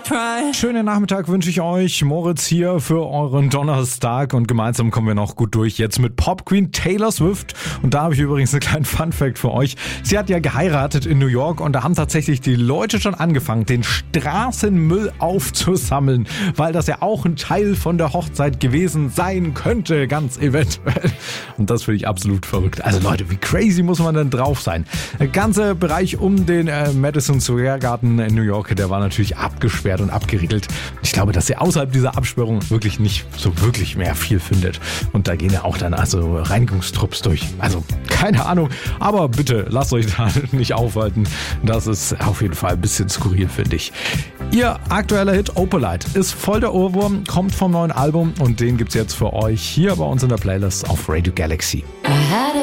Schönen Nachmittag wünsche ich euch. Moritz hier für euren Donnerstag und gemeinsam kommen wir noch gut durch. Jetzt mit Pop Queen Taylor Swift. Und da habe ich übrigens einen kleinen Funfact für euch. Sie hat ja geheiratet in New York und da haben tatsächlich die Leute schon angefangen, den Straßenmüll aufzusammeln, weil das ja auch ein Teil von der Hochzeit gewesen sein könnte, ganz eventuell. Und das finde ich absolut verrückt. Also Leute, wie crazy muss man denn drauf sein? Der ganze Bereich um den Madison Square Garden in New York, der war natürlich abgesperrt und abgeriegelt. Ich glaube, dass ihr außerhalb dieser Absperrung wirklich nicht so wirklich mehr viel findet. Und da gehen ja auch dann also Reinigungstrupps durch. Also keine Ahnung, aber bitte lasst euch da nicht aufhalten. Das ist auf jeden Fall ein bisschen skurril, finde ich. Ihr aktueller Hit Opalite ist voll der Ohrwurm, kommt vom neuen Album und den gibt's jetzt für euch hier bei uns in der Playlist auf Radio Galaxy. I had a